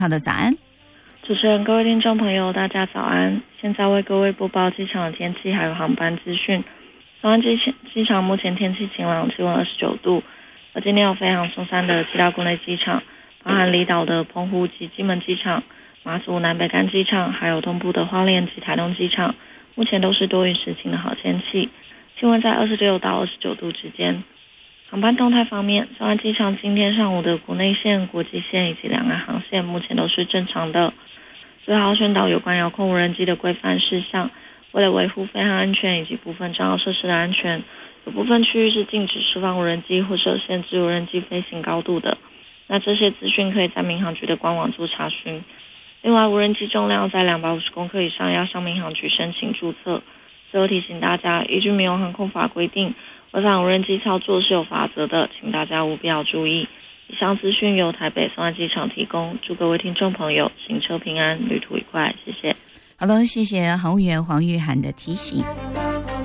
好的，早安。 主持人，各位听众朋友，大家早安。现在为各位播报机场的天气还有航班资讯。松山机场目前天气晴朗，气温29度。而今天有飞航松山的7大国内机场，包含离岛的澎湖及金门机场、马祖南北干机场，还有东部的花莲及台东机场，目前都是多云时晴的好天气，气温在26到29度之间。航班动态方面，松山机场今天上午的国内线、国际线以及两岸航线目前都是正常的。最后宣导有关遥控无人机的规范事项，为了维护飞航安全以及部分重要设施的安全，有部分区域是禁止释放无人机或者限制无人机飞行高度的。那这些资讯可以在民航局的官网做查询。另外，无人机重量在250公克以上要向民航局申请注册。最后提醒大家，依据民用航空法规定，违反无人机操作是有罚则的，请大家务必要注意。以上资讯由台北松山机场提供，祝各位听众朋友行车平安，旅途愉快，谢谢。 好的，谢谢航务员黄玉涵的提醒。